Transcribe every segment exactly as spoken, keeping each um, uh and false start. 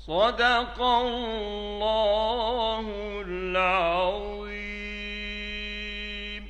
صدق الله العظيم.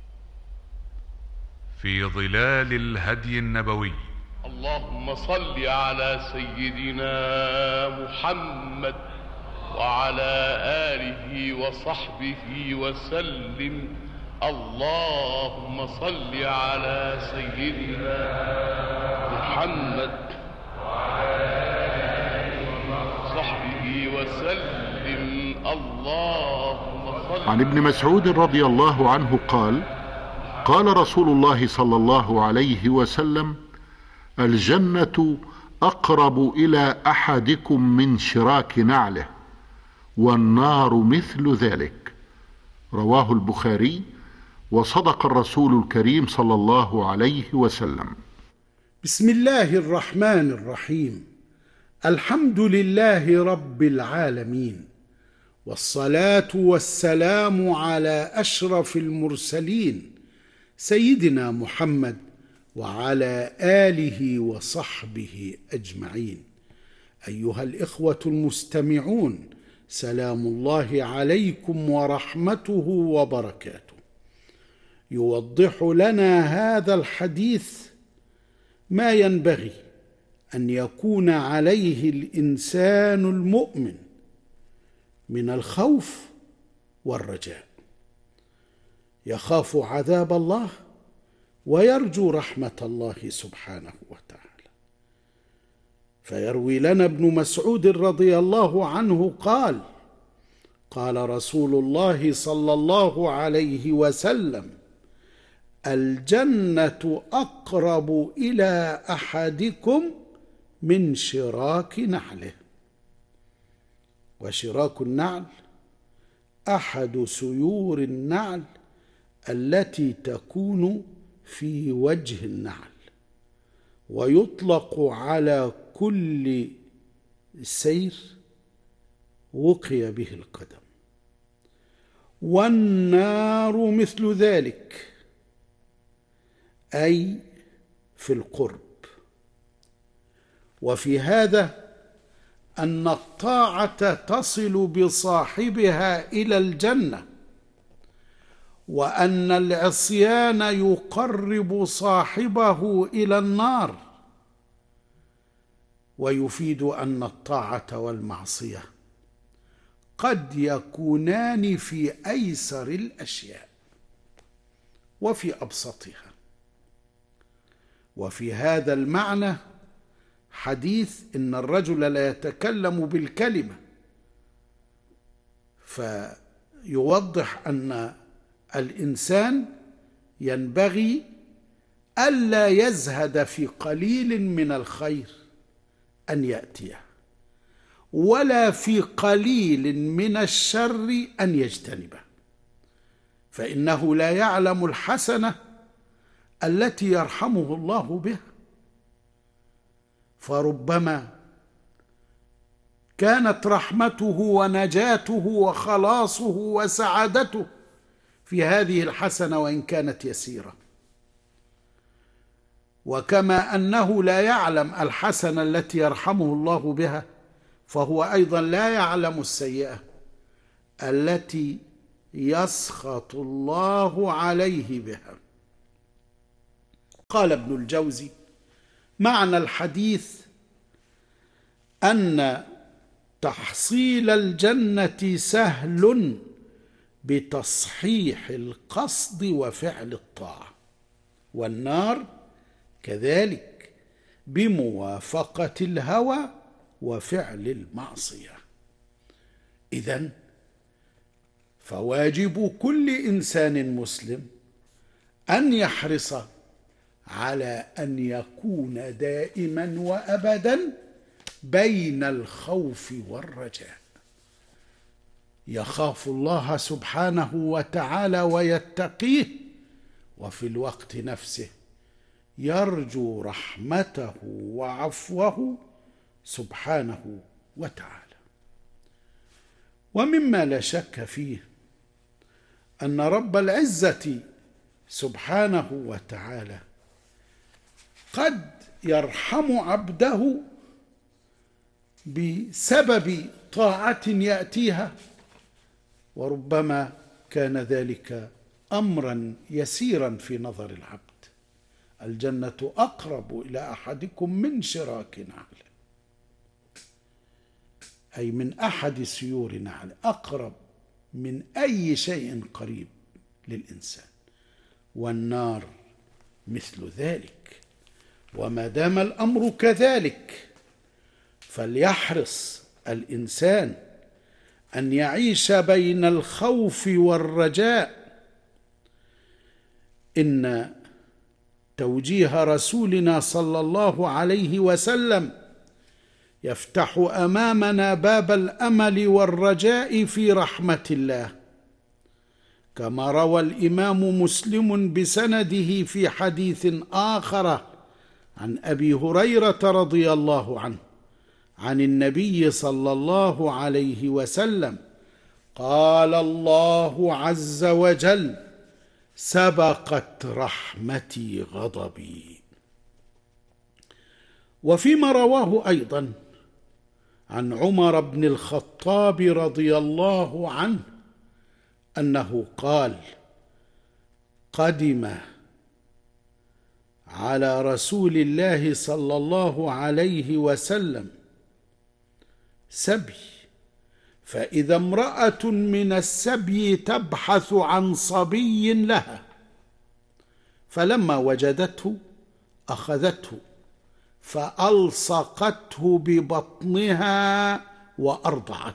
في ظلال الهدي النبوي. اللهم صل على سيدنا محمد وعلى آله وصحبه وسلم. اللهم صل على سيدنا محمد وعلى آله وصحبه وسلم. اللهم صل. عن ابن مسعود رضي الله عنه قال: قال رسول الله صلى الله عليه وسلم: الجنة أقرب إلى أحدكم من شراك نعله، والنار مثل ذلك. رواه البخاري. وصدق الرسول الكريم صلى الله عليه وسلم. بسم الله الرحمن الرحيم. الحمد لله رب العالمين، والصلاة والسلام على أشرف المرسلين سيدنا محمد وعلى آله وصحبه أجمعين. أيها الإخوة المستمعون، سلام الله عليكم ورحمته وبركاته. يوضح لنا هذا الحديث ما ينبغي أن يكون عليه الإنسان المؤمن من الخوف والرجاء. يخاف عذاب الله ويرجو رحمة الله سبحانه وتعالى. فيروي لنا ابن مسعود رضي الله عنه قال: قال رسول الله صلى الله عليه وسلم: الجنة أقرب إلى أحدكم من شراك نعله. وشراك النعل أحد سيور النعل التي تكون في وجه النعل، ويطلق على كل سير وقي به القدم. والنار مثل ذلك، أي في القرب. وفي هذا أن الطاعة تصل بصاحبها إلى الجنة، وأن العصيان يقرب صاحبه إلى النار. ويفيد أن الطاعة والمعصية قد يكونان في أيسر الأشياء وفي أبسطها. وفي هذا المعنى حديث إن الرجل لا يتكلم بالكلمة، فيوضح أن الإنسان ينبغي ألا يزهد في قليل من الخير أن يأتيه، ولا في قليل من الشر أن يجتنبه، فإنه لا يعلم الحسنة التي يرحمه الله بها. فربما كانت رحمته ونجاته وخلاصه وسعادته في هذه الحسنة وإن كانت يسيرة. وكما أنه لا يعلم الحسنة التي يرحمه الله بها، فهو أيضا لا يعلم السيئة التي يسخط الله عليه بها. قال ابن الجوزي: معنى الحديث أن تحصيل الجنة سهل بتصحيح القصد وفعل الطاعة، والنار كذلك بموافقة الهوى وفعل المعصية. إذن فواجب كل إنسان مسلم أن يحرص على أن يكون دائما وأبدا بين الخوف والرجاء. يخاف الله سبحانه وتعالى ويتقيه، وفي الوقت نفسه يرجو رحمته وعفوه سبحانه وتعالى. ومما لا شك فيه أن رب العزة سبحانه وتعالى قد يرحم عبده بسبب طاعة يأتيها، وربما كان ذلك أمرا يسيرا في نظر العبد. الجنة أقرب إلى أحدكم من شراك نعل، أي من أحد سيور نعل، أقرب من أي شيء قريب للإنسان. والنار مثل ذلك. وما دام الأمر كذلك فليحرص الإنسان أن يعيش بين الخوف والرجاء. إن توجيه رسولنا صلى الله عليه وسلم يفتح أمامنا باب الأمل والرجاء في رحمة الله، كما روى الإمام مسلم بسنده في حديث آخر عن أبي هريرة رضي الله عنه عن النبي صلى الله عليه وسلم قال الله عز وجل: سبقت رحمتي غضبي. وفيما رواه أيضا عن عمر بن الخطاب رضي الله عنه أنه قال: قدم على رسول الله صلى الله عليه وسلم سبي، فإذا امرأة من السبي تبحث عن صبي لها، فلما وجدته أخذته فألصقته ببطنها وأرضعت.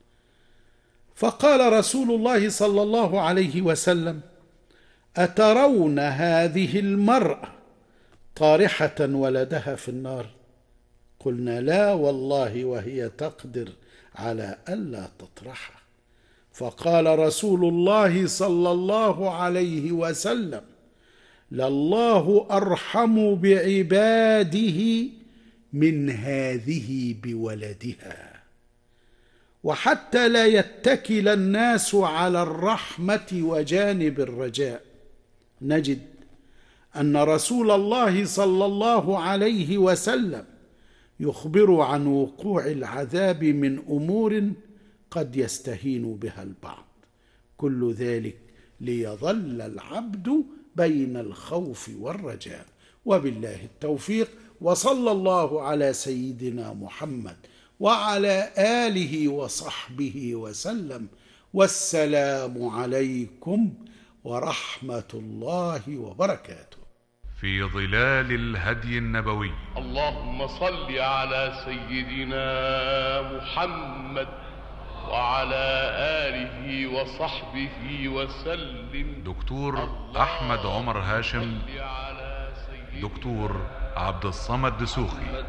فقال رسول الله صلى الله عليه وسلم: أترون هذه المرأة طارحة ولدها في النار؟ قلنا: لا والله، وهي تقدر على ألا تطرحه. فقال رسول الله صلى الله عليه وسلم: لله أرحم بعباده من هذه بولدها. وحتى لا يتكل الناس على الرحمة وجانب الرجاء، نجد أن رسول الله صلى الله عليه وسلم يخبر عن وقوع العذاب من أمور قد يستهين بها البعض، كل ذلك ليظل العبد بين الخوف والرجاء. وبالله التوفيق، وصلى الله على سيدنا محمد وعلى آله وصحبه وسلم، والسلام عليكم ورحمة الله وبركاته. في ظلال الهدي النبوي. اللهم صل على سيدنا محمد وعلى آله وصحبه وسلم. دكتور أحمد عمر هاشم، دكتور عبد الصمد دسوخي.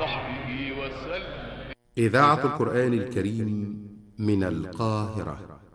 وصحبه وسلم. إذاعة القرآن الكريم من القاهرة.